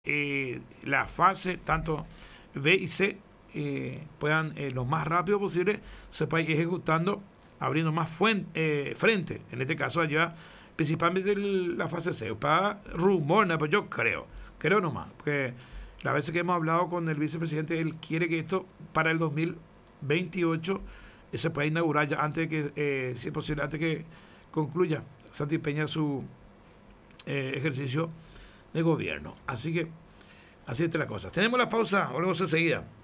la fase tanto B y C puedan lo más rápido posible se pueda ir ejecutando, abriendo más frente, en este caso allá, principalmente la fase C, para rumor, ¿no? Pues yo creo nomás, porque las veces que hemos hablado con el vicepresidente, él quiere que esto para el 2028 se pueda inaugurar ya antes de que, si es posible, antes que concluya Santi Peña su ejercicio de gobierno. Así que, así es la cosa. Tenemos la pausa, volvemos enseguida.